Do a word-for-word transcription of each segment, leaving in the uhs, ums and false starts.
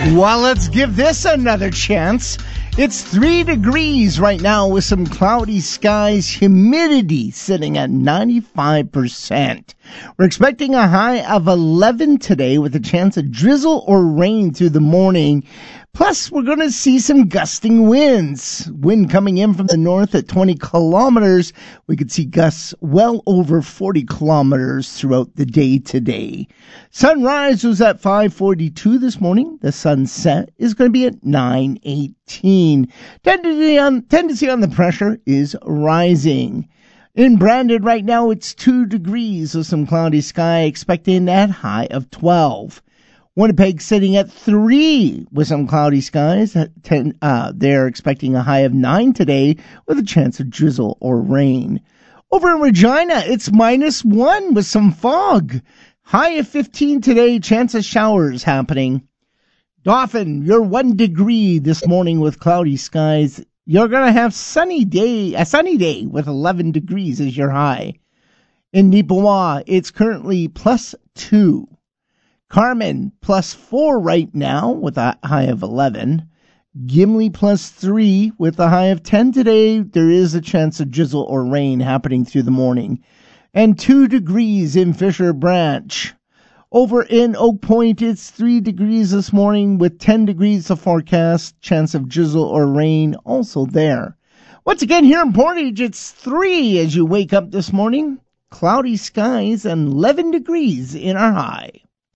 Well, let's give this another chance. It's three degrees right now with some cloudy skies, humidity sitting at ninety-five percent. We're expecting a high of eleven today with a chance of drizzle or rain through the morning. Plus, we're going to see some gusting winds. Wind coming in from the north at twenty kilometers. We could see gusts well over forty kilometers throughout the day today. Sunrise was at five forty-two this morning. The sunset is going to be at nine eighteen. Tendency on, tendency on the pressure is rising. In Brandon right now, it's two degrees with some cloudy sky, expecting that high of twelve. Winnipeg sitting at three with some cloudy skies. At ten, uh, they're expecting a high of nine today with a chance of drizzle or rain. Over in Regina, it's minus one with some fog. High of fifteen today, chance of showers happening. Dauphin, you're one degree this morning with cloudy skies. You're going to have sunny day, a sunny day with eleven degrees as your high. In Neepawa, it's currently plus two. Carmen, plus four right now with a high of eleven. Gimli, plus three with a high of ten today. There is a chance of drizzle or rain happening through the morning. And two degrees in Fisher Branch. Over in Oak Point, it's three degrees this morning with ten degrees the forecast. Chance of drizzle or rain also there. Once again, here in Portage, it's three as you wake up this morning. Cloudy skies and eleven degrees in our high.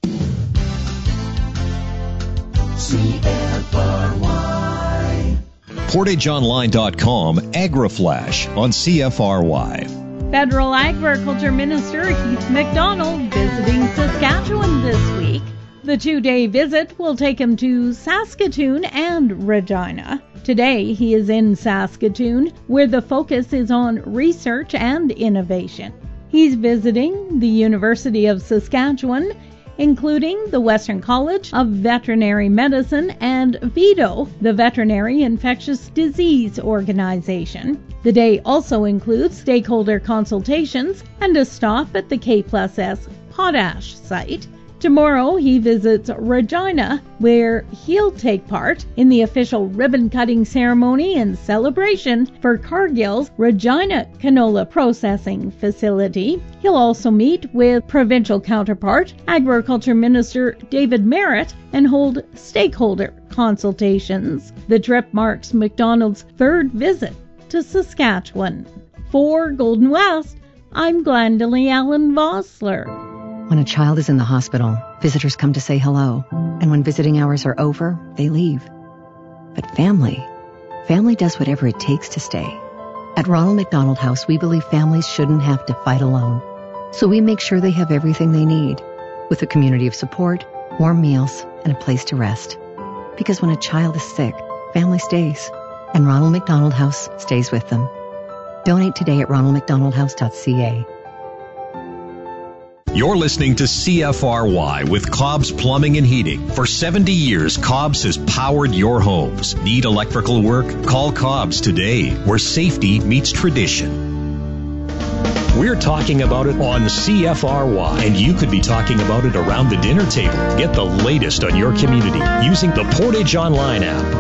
C F R Y. Portage Online dot com AgriFlash on C F R Y. Federal Agriculture Minister Heath MacDonald visiting Saskatchewan this week. The two-day visit will take him to Saskatoon and Regina. Today, he is in Saskatoon, where the focus is on research and innovation. He's visiting the University of Saskatchewan, including the Western College of Veterinary Medicine and VIDO, the Veterinary Infectious Disease Organization. The day also includes stakeholder consultations and a stop at the K plus S potash site. Tomorrow he visits Regina, where he'll take part in the official ribbon-cutting ceremony and celebration for Cargill's Regina Canola Processing Facility. He'll also meet with provincial counterpart, Agriculture Minister David Merritt, and hold stakeholder consultations. The trip marks MacDonald's third visit to Saskatchewan. For Golden West, I'm Glendalee Allen Vossler. When a child is in the hospital, visitors come to say hello. And when visiting hours are over, they leave. But family, family does whatever it takes to stay. At Ronald McDonald House, we believe families shouldn't have to fight alone. So we make sure they have everything they need, with a community of support, warm meals, and a place to rest. Because when a child is sick, family stays. And Ronald McDonald House stays with them. Donate today at ronald mcdonald house dot c a. You're listening to C F R Y with Cobb's Plumbing and Heating. For seventy years, Cobb's has powered your homes. Need electrical work? Call Cobb's today, where safety meets tradition. We're talking about it on C F R Y, and you could be talking about it around the dinner table. Get the latest on your community using the Portage Online app.